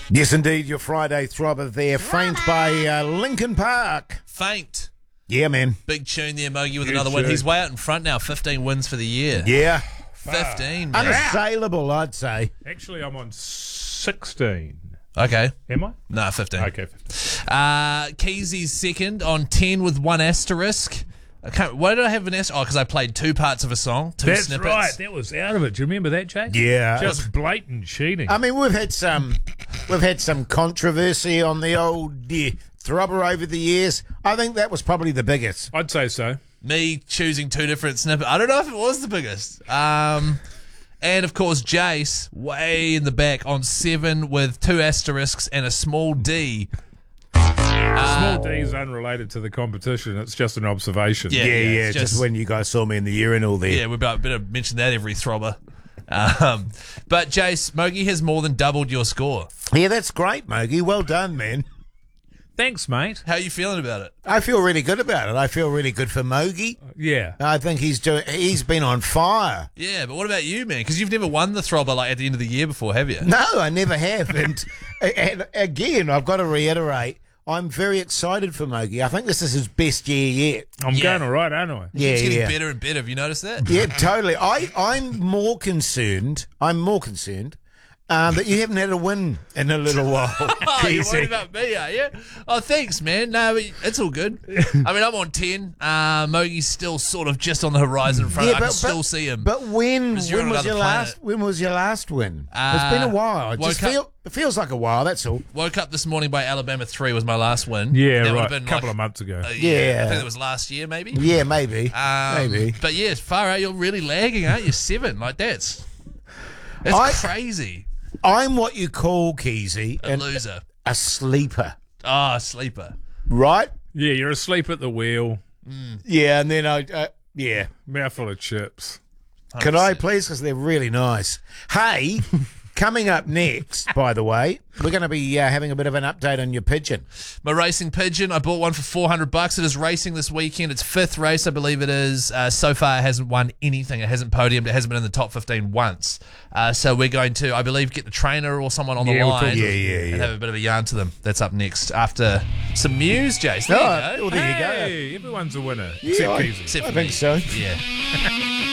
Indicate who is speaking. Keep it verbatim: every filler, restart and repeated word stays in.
Speaker 1: Yes, indeed, your Friday throbber there. Faint by uh, Linkin Park.
Speaker 2: Faint.
Speaker 1: Yeah, man.
Speaker 2: Big tune there, Mogi, with
Speaker 3: Good
Speaker 2: another win.
Speaker 3: tune.
Speaker 2: He's way out in front now. fifteen wins for the year.
Speaker 1: Yeah.
Speaker 2: fifteen, man.
Speaker 1: Unassailable, I'd say.
Speaker 3: Actually, I'm on sixteen.
Speaker 2: Okay.
Speaker 3: Am I?
Speaker 2: No, fifteen.
Speaker 3: Okay, fifteen.
Speaker 2: Uh, Keezy's second on ten with one asterisk. I can't, why did I have an asterisk? Oh, because I played two parts of a song, two
Speaker 3: That's
Speaker 2: snippets.
Speaker 3: right. That was out of it. Do you remember that, Jake?
Speaker 1: Yeah.
Speaker 3: Just blatant cheating.
Speaker 1: I mean, we've had some, we've had some controversy on the old uh, throbber over the years. I think that was probably the biggest.
Speaker 3: I'd say so.
Speaker 2: Me choosing two different snippets. I don't know if it was the biggest. Um, and of course, Jace way in the back on seven with two asterisks and a small D.
Speaker 3: Small D is unrelated to the competition. It's just an observation.
Speaker 2: Yeah,
Speaker 1: Yeah, yeah,
Speaker 2: it's
Speaker 1: just,
Speaker 2: just-
Speaker 1: when you guys saw me in the urinal there.
Speaker 2: Yeah, we better mention that every throbber. Um, but Jace, Mogi has more than doubled your score.
Speaker 1: Yeah, that's great, Mogi. Well done, man.
Speaker 3: Thanks, mate.
Speaker 2: How are you feeling about it?
Speaker 1: I feel really good about it. I feel really good for Mogi.
Speaker 3: Yeah.
Speaker 1: I think he's doing. He's been on fire.
Speaker 2: Yeah, but what about you, man? Because you've never won the throbber like at the end of the year before, have you?
Speaker 1: No, I never have. And, and again, I've got to reiterate, I'm very excited for Mogi. I think this is his best year yet.
Speaker 3: I'm
Speaker 2: Yeah.
Speaker 3: going all right, aren't I?
Speaker 1: Yeah,
Speaker 2: It's getting
Speaker 1: yeah.
Speaker 2: better and better. Have you noticed that?
Speaker 1: Yeah, totally. I, I'm more concerned. I'm more concerned um, that you haven't had a win in a little while.
Speaker 2: Oh, you're
Speaker 1: Keezy.
Speaker 2: worried about me, are you? Oh, thanks, man. No, but it's all good. I mean, I'm on ten. Uh, Mogi's still sort of just on the horizon in front.
Speaker 1: Yeah,
Speaker 2: I can still see him.
Speaker 1: But when,
Speaker 2: 'Cause you're
Speaker 1: when
Speaker 2: on
Speaker 1: was your
Speaker 2: another planet.
Speaker 1: last? When was your last win?
Speaker 2: Uh,
Speaker 1: it's been a while. It just
Speaker 2: woke up-
Speaker 1: feel, it feels like a while. That's all.
Speaker 2: Woke up this morning by Alabama three was my last win.
Speaker 3: Yeah,
Speaker 2: That would
Speaker 3: right.
Speaker 2: have
Speaker 3: A
Speaker 2: been
Speaker 3: couple
Speaker 2: like-
Speaker 3: of months ago.
Speaker 2: Uh,
Speaker 1: Yeah.
Speaker 2: I think it was last year, maybe.
Speaker 1: Yeah, maybe.
Speaker 2: Um,
Speaker 1: maybe.
Speaker 2: But yeah, far out. You're really lagging, aren't you? Seven. Like that's that's
Speaker 1: I-
Speaker 2: crazy.
Speaker 1: I'm what you call Keezy,
Speaker 2: A
Speaker 1: an,
Speaker 2: loser.
Speaker 1: a sleeper,
Speaker 2: Ah, sleeper.
Speaker 1: right?
Speaker 3: Yeah, you're asleep at the wheel.
Speaker 1: Yeah, and then I, uh, yeah.
Speaker 3: Mouthful of chips.
Speaker 1: Could I please? Because they're really nice. Hey, coming up next, by the way, we're going to be uh, having a bit of an update on your pigeon.
Speaker 2: My racing pigeon, I bought one for four hundred bucks. It is racing this weekend. It's fifth race, I believe it is. Uh, so far, it hasn't won anything. It hasn't podiumed. It hasn't been in the top fifteen once. Uh, so we're going to, I believe, get the trainer or someone on the
Speaker 3: Yeah, we'll talk
Speaker 2: line
Speaker 3: to
Speaker 1: Yeah, yeah,
Speaker 2: and
Speaker 1: yeah.
Speaker 2: have a bit of a yarn to them. That's up next after some news, Jace. There
Speaker 1: Oh,
Speaker 2: you go.
Speaker 1: well, there you go.
Speaker 3: Hey, everyone's a winner. Except
Speaker 1: I-
Speaker 3: Keezy.
Speaker 2: Except
Speaker 1: I
Speaker 2: for
Speaker 1: think
Speaker 2: me.
Speaker 1: so.
Speaker 2: Yeah.